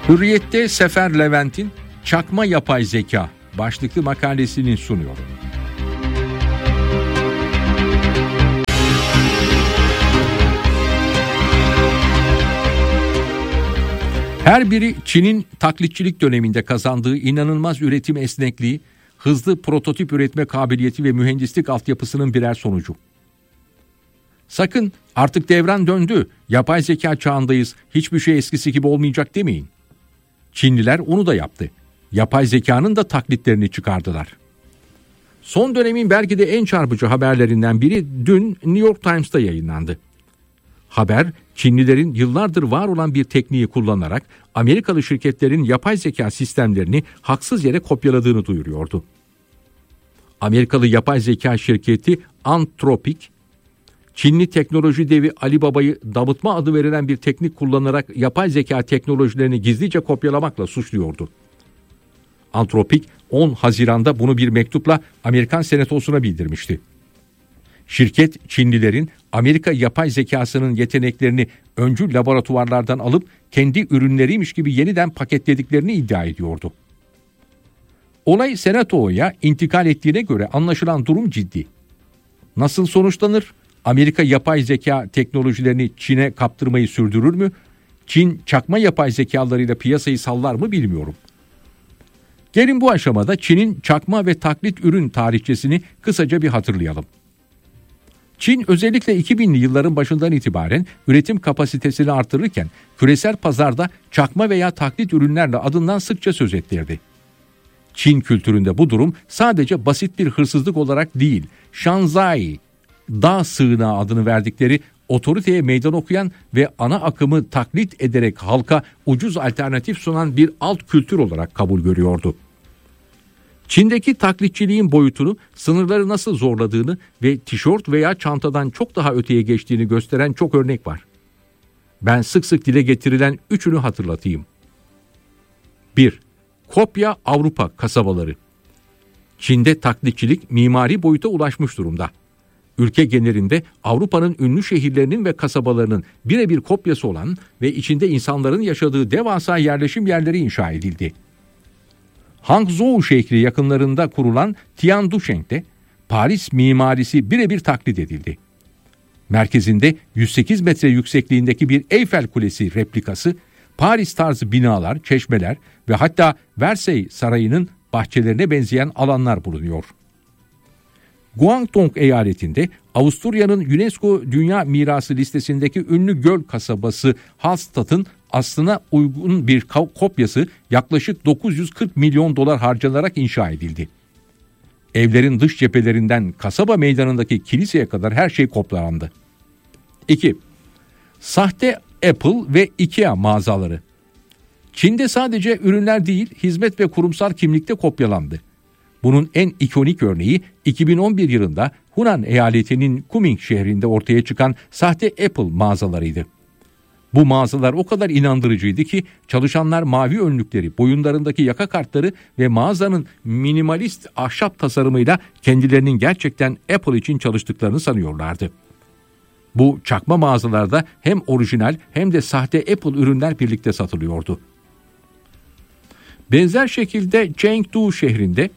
Hürriyet'te Sefer Levent'in Çakma Yapay Zeka başlıklı makalesini sunuyorum. Her biri Çin'in taklitçilik döneminde kazandığı inanılmaz üretim esnekliği, hızlı prototip üretme kabiliyeti ve mühendislik altyapısının birer sonucu. Sakın artık devran döndü, yapay zeka çağındayız, hiçbir şey eskisi gibi olmayacak demeyin. Çinliler onu da yaptı. Yapay zekanın da taklitlerini çıkardılar. Son dönemin belki de en çarpıcı haberlerinden biri dün New York Times'ta yayınlandı. Haber, Çinlilerin yıllardır var olan bir tekniği kullanarak Amerikalı şirketlerin yapay zeka sistemlerini haksız yere kopyaladığını duyuruyordu. Amerikalı yapay zeka şirketi Anthropic, Çinli teknoloji devi Alibaba'yı damıtma adı verilen bir teknik kullanarak yapay zeka teknolojilerini gizlice kopyalamakla suçluyordu. Anthropic 10 Haziran'da bunu bir mektupla Amerikan Senatosu'na bildirmişti. Şirket, Çinlilerin Amerika yapay zekasının yeteneklerini öncül laboratuvarlardan alıp kendi ürünleriymiş gibi yeniden paketlediklerini iddia ediyordu. Olay Senato'ya intikal ettiğine göre anlaşılan durum ciddi. Nasıl sonuçlanır? Amerika yapay zeka teknolojilerini Çin'e kaptırmayı sürdürür mü? Çin çakma yapay zekalarıyla piyasayı sallar mı bilmiyorum. Gelin bu aşamada Çin'in çakma ve taklit ürün tarihçesini kısaca bir hatırlayalım. Çin özellikle 2000'li yılların başından itibaren üretim kapasitesini artırırken küresel pazarda çakma veya taklit ürünlerle adından sıkça söz ettirdi. Çin kültüründe bu durum sadece basit bir hırsızlık olarak değil, Şanzai, dağ sığınağı adını verdikleri otoriteye meydan okuyan ve ana akımı taklit ederek halka ucuz alternatif sunan bir alt kültür olarak kabul görüyordu. Çin'deki taklitçiliğin boyutunu, sınırları nasıl zorladığını ve tişört veya çantadan çok daha öteye geçtiğini gösteren çok örnek var. Ben sık sık dile getirilen üçünü hatırlatayım. 1. Kopya Avrupa kasabaları. Çin'de taklitçilik mimari boyuta ulaşmış durumda. Ülke genelinde Avrupa'nın ünlü şehirlerinin ve kasabalarının birebir kopyası olan ve içinde insanların yaşadığı devasa yerleşim yerleri inşa edildi. Hangzhou şehri yakınlarında kurulan Tiandusheng'de Paris mimarisi birebir taklit edildi. Merkezinde 108 metre yüksekliğindeki bir Eyfel Kulesi replikası, Paris tarzı binalar, çeşmeler ve hatta Versailles Sarayı'nın bahçelerine benzeyen alanlar bulunuyor. Guangdong eyaletinde Avusturya'nın UNESCO Dünya Mirası listesindeki ünlü göl kasabası Hallstatt'ın aslına uygun bir kopyası yaklaşık 940 milyon dolar harcanarak inşa edildi. Evlerin dış cephelerinden kasaba meydanındaki kiliseye kadar her şey kopyalandı. 2. Sahte Apple ve IKEA mağazaları. Çin'de sadece ürünler değil, hizmet ve kurumsal kimlikte kopyalandı. Bunun en ikonik örneği 2011 yılında Hunan eyaletinin Kunming şehrinde ortaya çıkan sahte Apple mağazalarıydı. Bu mağazalar o kadar inandırıcıydı ki çalışanlar mavi önlükleri, boyunlarındaki yaka kartları ve mağazanın minimalist ahşap tasarımıyla kendilerinin gerçekten Apple için çalıştıklarını sanıyorlardı. Bu çakma mağazalarda hem orijinal hem de sahte Apple ürünler birlikte satılıyordu. Benzer şekilde Chengdu şehrinde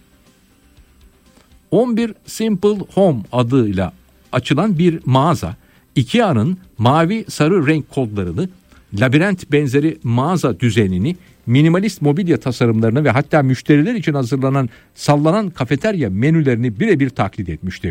11 Simple Home adıyla açılan bir mağaza, IKEA'nın mavi sarı renk kodlarını, labirent benzeri mağaza düzenini, minimalist mobilya tasarımlarını ve hatta müşteriler için hazırlanan sallanan kafeterya menülerini birebir taklit etmişti.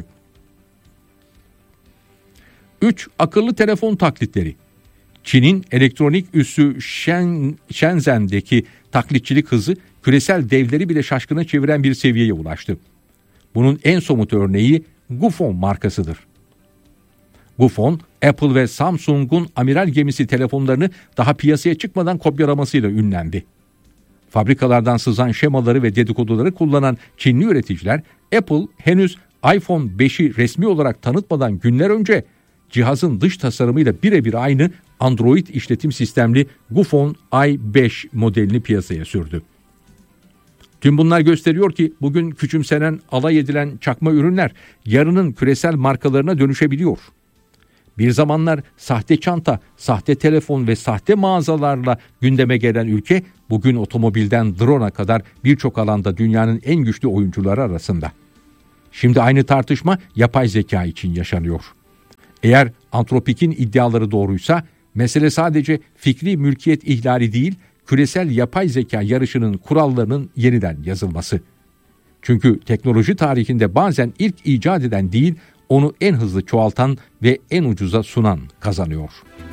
3. Akıllı telefon taklitleri. Çin'in elektronik üssü Shenzhen'deki taklitçilik hızı küresel devleri bile şaşkına çeviren bir seviyeye ulaştı. Bunun en somut örneği Gufon markasıdır. Gufon, Apple ve Samsung'un amiral gemisi telefonlarını daha piyasaya çıkmadan kopyalamasıyla ünlendi. Fabrikalardan sızan şemaları ve dedikoduları kullanan Çinli üreticiler, Apple henüz iPhone 5'i resmi olarak tanıtmadan günler önce cihazın dış tasarımıyla birebir aynı Android işletim sistemli Gufon i5 modelini piyasaya sürdü. Tüm bunlar gösteriyor ki bugün küçümsenen, alay edilen çakma ürünler yarının küresel markalarına dönüşebiliyor. Bir zamanlar sahte çanta, sahte telefon ve sahte mağazalarla gündeme gelen ülke bugün otomobilden drone'a kadar birçok alanda dünyanın en güçlü oyuncuları arasında. Şimdi aynı tartışma yapay zeka için yaşanıyor. Eğer Anthropic'in iddiaları doğruysa mesele sadece fikri mülkiyet ihlali değil, küresel yapay zeka yarışının kurallarının yeniden yazılması. Çünkü teknoloji tarihinde bazen ilk icat eden değil, onu en hızlı çoğaltan ve en ucuza sunan kazanıyor.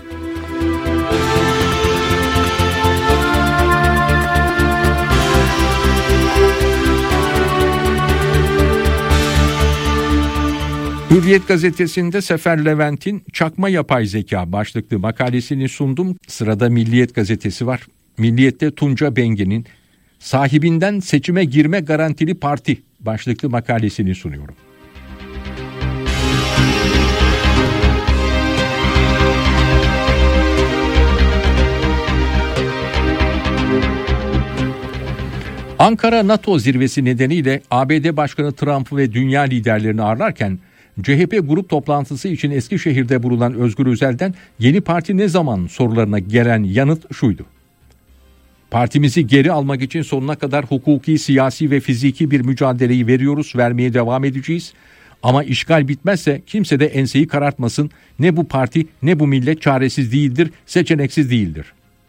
Hürriyet gazetesinde Sefer Levent'in "Çakma Yapay Zeka" başlıklı makalesini sundum. Sırada Milliyet gazetesi var. Milliyet'te Tunca Bengi'nin "Sahibinden seçime girme garantili parti" başlıklı makalesini sunuyorum. Ankara NATO zirvesi nedeniyle ABD Başkanı Trump'ı ve dünya liderlerini ağırlarken CHP grup toplantısı için Eskişehir'de bulunan Özgür Özel'den yeni parti ne zaman sorularına gelen yanıt şuydu: "Partimizi geri almak için sonuna kadar hukuki, siyasi ve fiziki bir mücadeleyi veriyoruz, vermeye devam edeceğiz. Ama işgal bitmezse kimse de enseyi karartmasın. Ne bu parti ne bu millet çaresiz değildir, seçeneksiz değildir."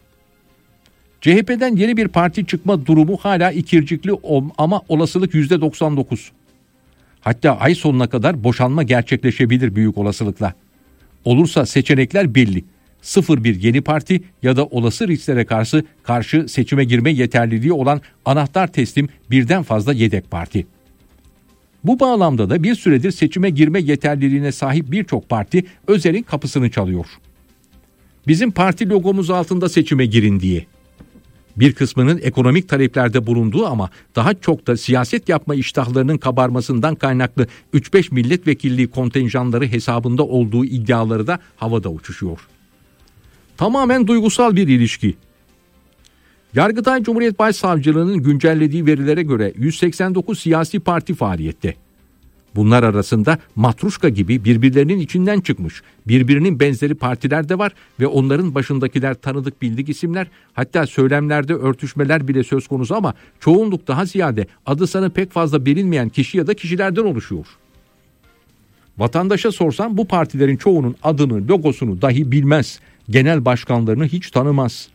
CHP'den yeni bir parti çıkma durumu hala ikircikli ama olasılık %99. Hatta ay sonuna kadar boşanma gerçekleşebilir büyük olasılıkla. Olursa seçenekler belli: 0-1 yeni parti ya da olası risklere karşı seçime girme yeterliliği olan anahtar teslim birden fazla yedek parti. Bu bağlamda da bir süredir seçime girme yeterliliğine sahip birçok parti Özel'in kapısını çalıyor. "Bizim parti logomuz altında seçime girin" diye. Bir kısmının ekonomik taleplerde bulunduğu ama daha çok da siyaset yapma iştahlarının kabarmasından kaynaklı 3-5 milletvekilliği kontenjanları hesabında olduğu iddiaları da havada uçuşuyor. Tamamen duygusal bir ilişki. Yargıtay Cumhuriyet Başsavcılığı'nın güncellediği verilere göre 189 siyasi parti faaliyette. Bunlar arasında matruşka gibi birbirlerinin içinden çıkmış, birbirinin benzeri partiler de var ve onların başındakiler tanıdık bildik isimler, hatta söylemlerde örtüşmeler bile söz konusu ama çoğunluk daha ziyade adı sanı pek fazla bilinmeyen kişi ya da kişilerden oluşuyor. Vatandaşa sorsam bu partilerin çoğunun adını, logosunu dahi bilmez, genel başkanlarını hiç tanımaz.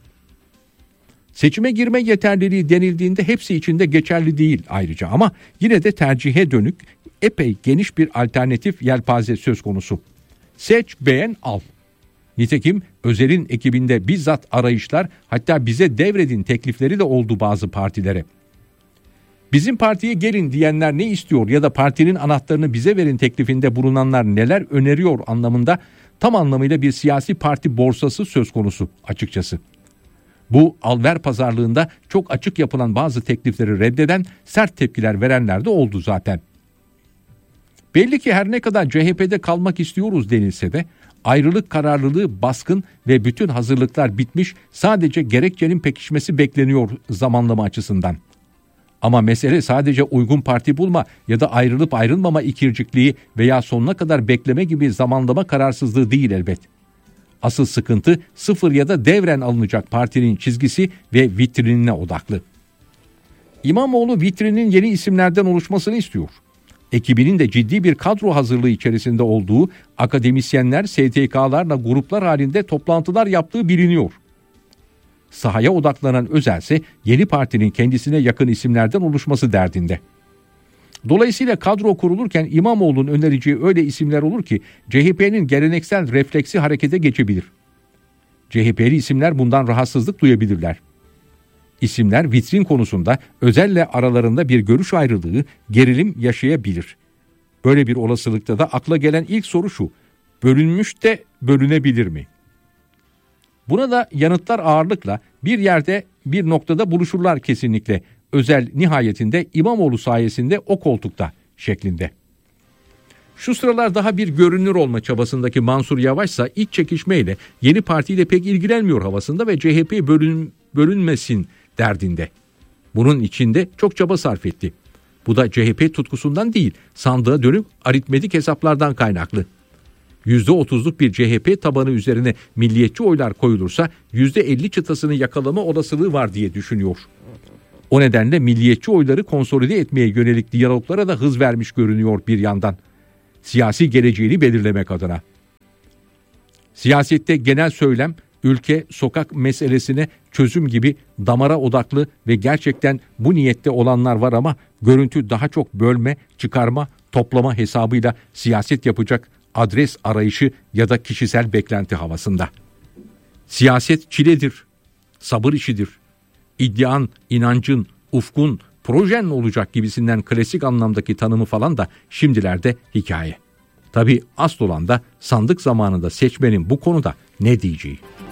Seçime girme yeterliliği denildiğinde hepsi içinde geçerli değil ayrıca ama yine de tercihe dönük epey geniş bir alternatif yelpaze söz konusu. Seç, beğen, al. Nitekim Özel'in ekibinde bizzat arayışlar, hatta bize devredin teklifleri de oldu bazı partilere. Bizim partiye gelin diyenler ne istiyor ya da partinin anahtarını bize verin teklifinde bulunanlar neler öneriyor anlamında tam anlamıyla bir siyasi parti borsası söz konusu açıkçası. Bu al-ver pazarlığında çok açık yapılan bazı teklifleri reddeden, sert tepkiler verenler de oldu zaten. Belli ki her ne kadar CHP'de kalmak istiyoruz denilse de ayrılık kararlılığı baskın ve bütün hazırlıklar bitmiş, sadece gerekçenin pekişmesi bekleniyor zamanlama açısından. Ama mesele sadece uygun parti bulma ya da ayrılıp ayrılmama ikircikliği veya sonuna kadar bekleme gibi zamanlama kararsızlığı değil elbet. Asıl sıkıntı sıfır ya da devren alınacak partinin çizgisi ve vitrinine odaklı. İmamoğlu vitrinin yeni isimlerden oluşmasını istiyor. Ekibinin de ciddi bir kadro hazırlığı içerisinde olduğu, akademisyenler, STK'larla gruplar halinde toplantılar yaptığı biliniyor. Sahaya odaklanan Özel ise yeni partinin kendisine yakın isimlerden oluşması derdinde. Dolayısıyla kadro kurulurken İmamoğlu'nun önereceği öyle isimler olur ki CHP'nin geleneksel refleksi harekete geçebilir. CHP'li isimler bundan rahatsızlık duyabilirler. İsimler vitrin konusunda Özel'le aralarında bir görüş ayrılığı, gerilim yaşayabilir. Böyle bir olasılıkta da akla gelen ilk soru şu: bölünmüş de bölünebilir mi? Buna da yanıtlar ağırlıkla bir yerde, bir noktada buluşurlar kesinlikle. Özel nihayetinde İmamoğlu sayesinde o koltukta şeklinde. Şu sıralar daha bir görünür olma çabasındaki Mansur Yavaş ise iç çekişmeyle yeni partiyle pek ilgilenmiyor havasında ve CHP bölünmesin derdinde. Bunun içinde çok çaba sarf etti. Bu da CHP tutkusundan değil, sandığa dönük aritmetik hesaplardan kaynaklı. %30'luk bir CHP tabanı üzerine milliyetçi oylar koyulursa %50 çıtasını yakalama olasılığı var diye düşünüyor. O nedenle milliyetçi oyları konsolide etmeye yönelik diyaloglara da hız vermiş görünüyor bir yandan. Siyasi geleceğini belirlemek adına. Siyasette genel söylem, ülke sokak meselesine çözüm gibi damara odaklı ve gerçekten bu niyette olanlar var ama görüntü daha çok bölme, çıkarma, toplama hesabıyla siyaset yapacak adres arayışı ya da kişisel beklenti havasında. Siyaset çiledir, sabır işidir. İddian, inancın, ufkun, projen olacak gibisinden klasik anlamdaki tanımı falan da şimdilerde hikaye. Tabii asıl olan da sandık zamanında seçmenin bu konuda ne diyeceği.